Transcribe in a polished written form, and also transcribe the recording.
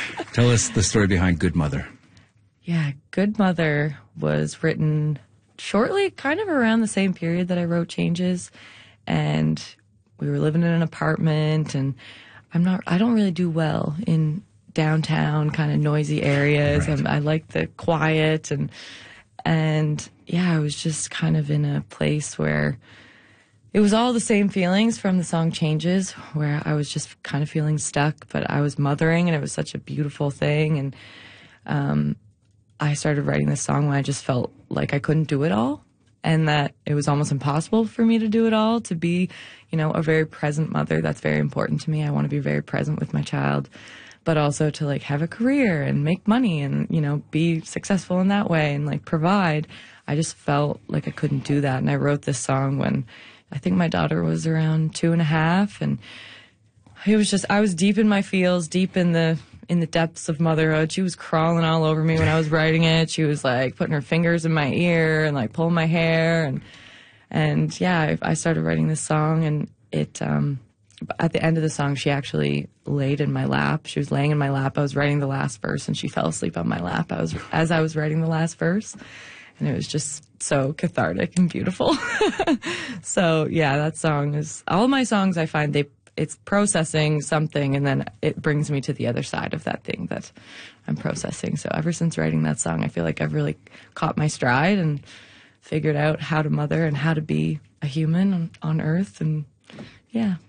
Tell us the story behind Good Mother. Yeah, Good Mother was written shortly, kind of around the same period that I wrote Changes. And we were living in an apartment, and I don't really do well in downtown kind of noisy areas. Right. I like the quiet, and yeah, I was just kind of in a place where it was all the same feelings from the song Changes, where I was just kind of feeling stuck, but I was mothering, and it was such a beautiful thing. And I started writing this song when I just felt like I couldn't do it all, and that it was almost impossible for me to do it all, to be, a very present mother. That's very important to me. I want to be very present with my child, but also to like have a career and make money and, be successful in that way and like provide. I just felt like I couldn't do that. And I wrote this song when I think my daughter was around 2.5, and it was just, I was deep in my feels, deep in the depths of motherhood. She was crawling all over me when I was writing it. She was like putting her fingers in my ear and like pulling my hair. And yeah, I started writing this song, and it, at the end of the song, she actually laid in my lap. She was laying in my lap. I was writing the last verse, and she fell asleep on my lap as I was writing the last verse. And it was just so cathartic and beautiful. So yeah, that song is, all my songs I find it's processing something, and then it brings me to the other side of that thing that I'm processing. So ever since writing that song, I feel like I've really caught my stride and figured out how to mother and how to be a human on Earth. And yeah,